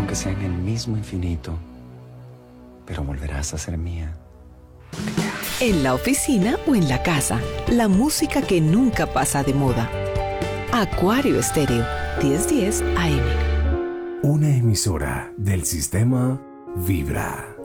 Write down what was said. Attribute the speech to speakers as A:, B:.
A: aunque sea en el mismo infinito, pero volverás a ser mía.
B: En la oficina o en la casa, la música que nunca pasa de moda. Acuario Estéreo, 1010 AM.
C: Una emisora del sistema Vibra.